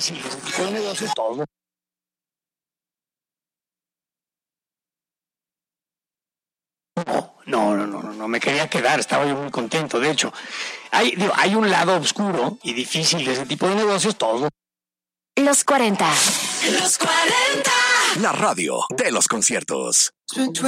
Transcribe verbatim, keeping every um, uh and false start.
difícil ese tipo de negocio, todo. No, no, no, no, no, me quería quedar, estaba yo muy contento. De hecho, hay, digo, hay un lado oscuro y difícil de ese tipo de negocios, todo. Los cuarenta. Los cuarenta. La radio de los conciertos.